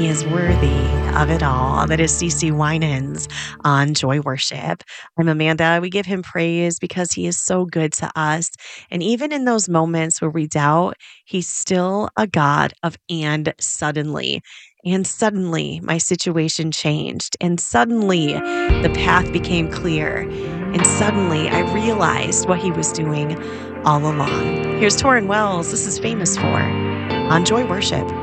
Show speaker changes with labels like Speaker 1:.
Speaker 1: He is worthy of it all. That is CeCe Winans on Joy Worship. I'm Amanda. We give him praise because he is so good to us. And even in those moments where we doubt, he's still a God of and suddenly. And suddenly my situation changed. And suddenly the path became clear. And suddenly I realized what he was doing all along. Here's Torrin Wells. This is Famous For on Joy Worship.